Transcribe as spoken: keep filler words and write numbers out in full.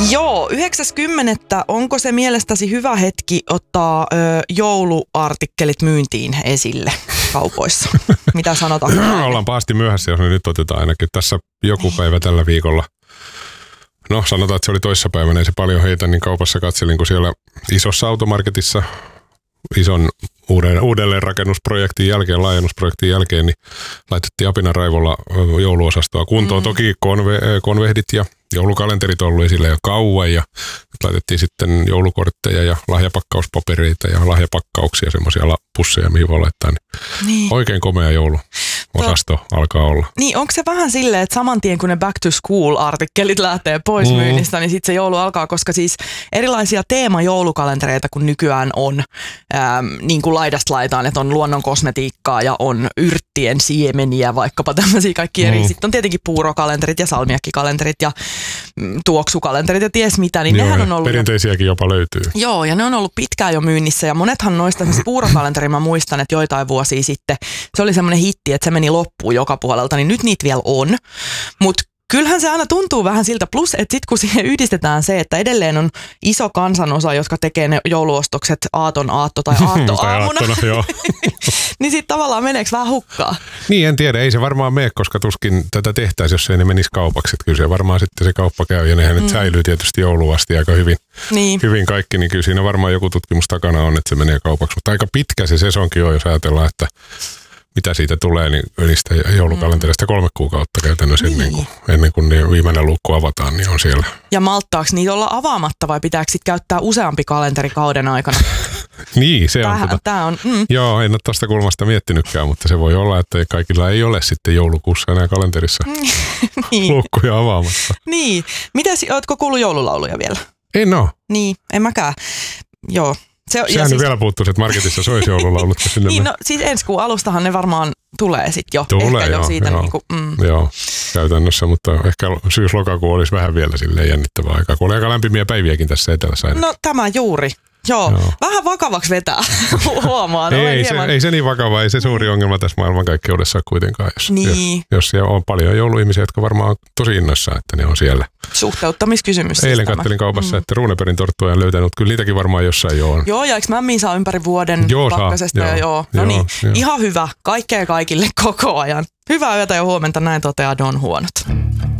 Joo, yhdeksäs kymmenettä onko se mielestäsi hyvä hetki ottaa ö, jouluartikkelit myyntiin esille kaupoissa? Mitä sanotaan? Ollaan pahasti myöhässä, jos ne nyt otetaan ainakin tässä joku päivä tällä viikolla. No sanotaan, että se oli toissapäivänä, ei se paljon heitä, niin kaupassa katselin, kun siellä isossa automarketissa ison uuden, uudelleenrakennusprojektin jälkeen, laajennusprojektin jälkeen, niin laitettiin apinaraivolla jouluosastoa kuntoon. Mm. Toki konve, konvehdit ja joulukalenterit on ollut esillä jo kauan ja laitettiin sitten joulukortteja ja lahjapakkauspapereita ja lahjapakkauksia, semmoisia pusseja, mihin voi laittaa. Niin niin. Oikein komea jouluosasto to- alkaa olla. Niin, onko se vähän silleen, että saman tien kun ne back to school-artikkelit lähtee pois mm. myynnistä, niin sitten se joulu alkaa, koska siis erilaisia teemajoulukalentereita kun nykyään on, ähm, niin kuin laidasta laitaan, että on luonnon kosmetiikkaa ja on yrttien siemeniä, vaikkapa tämmöisiä kaikki eri. Mm. Sitten on tietenkin puurokalenterit ja salmiakkikalenterit ja tuoksukalenterit ja ties mitä, niin joo, nehän on ollut... Perinteisiäkin jopa löytyy. Joo, ja ne on ollut pitkään jo myynnissä, ja monethan noista, esimerkiksi puurokalenteri, mä muistan, että joitain vuosia sitten, se oli semmoinen hitti, että se meni loppuun joka puolelta, niin nyt niitä vielä on, mutta kyllähän se aina tuntuu vähän siltä, plus että sitten kun siihen yhdistetään se, että edelleen on iso kansanosa, jotka tekee ne jouluostokset aaton aatto tai aatto aamuna, niin sitten tavallaan meneekö vähän hukkaa? Niin, en tiedä, ei se varmaan mene, koska tuskin tätä tehtäisiin, jos ei ne menisi kaupaksi. Että kyllä se varmaan sitten se kauppa käy ja nehän mm. nyt säilyy tietysti jouluun asti aika hyvin, niin. hyvin kaikki, niin kyllä siinä varmaan joku tutkimus takana on, että se menee kaupaksi. Mutta aika pitkä se sesonki on, jos ajatellaan, että mitä siitä tulee, niin niistä joulukalenterista kolme kuukautta käytännössä niin. ennen, kuin, ennen kuin ne viimeinen luukku avataan, niin on siellä. Ja malttaako niitä olla avaamatta vai pitääkö sitten käyttää useampi kalenteri kauden aikana? Niin, se Tähän, on. Tota, tää on mm. Joo, en ole tuosta kulmasta miettinytkään, mutta se voi olla, että kaikilla ei ole sitten joulukuussa enää kalenterissa niin. luukkuja avaamassa. Niin. Mites, ootko kuullut joululauluja vielä? En ole. Niin, en mäkään. Joo. Se, Sehän siis, vielä puuttuisi, että marketissa soisi joululaulut. Niin, no siis ensi kuun alustahan ne varmaan tulee sitten jo. Tulee ehkä joo, jo siitä. joo, niin kuin, mm. joo, käytännössä, mutta ehkä syys-lokakuu olisi vähän vielä silleen jännittävää aikaa, kun oli aika lämpimiä päiviäkin tässä etelässä ainakin. No tämä juuri. Joo, joo. Vähän vakavaksi vetää, huomaan. ei, se, ei se niin vakava, ei se suuri ongelma tässä maailmankaikkeudessa kuitenkaan, jos, niin. jos, jos siellä on paljon jouluihmisiä, jotka varmaan on tosi innoissaan, että ne on siellä. Suhteuttamiskysymys. Eilen siis kattelin kaupassa, mm. että Runeberin torttuja on löytänyt, kyllä niitäkin varmaan jossain jo on. Joo, ja eikö mämmiin saa ympäri vuoden joo, pakkasesta? saa, ja joo, joo. No joo, niin, joo. ihan hyvä. Kaikkea kaikille koko ajan. Hyvää yötä ja huomenta, näin toteaa Don Huonot.